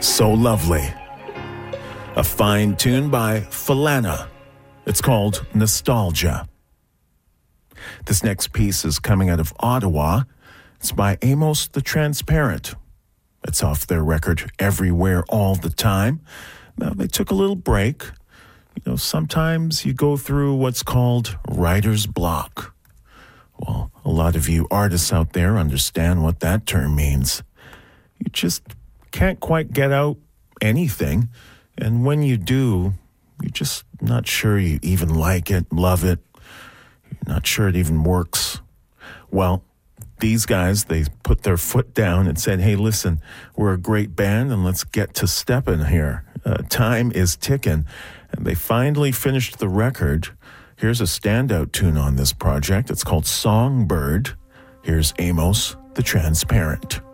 So Lovely. A fine tune by Falana. It's called Nostalgia. This next piece is coming out of Ottawa. It's by Amos the Transparent. It's off their record Everywhere All the Time. Now, they took a little break. You know, sometimes you go through what's called writer's block. Well, a lot of you artists out there understand what that term means. You just can't quite get out anything. And when you do, you're just not sure you even like it, love it. You're not sure it even works. Well, these guys, they put their foot down and said, hey, listen, we're a great band and let's get to stepping here. Time is ticking. And they finally finished the record. Here's a standout tune on this project. It's called Songbird. Here's Amos the Transparent.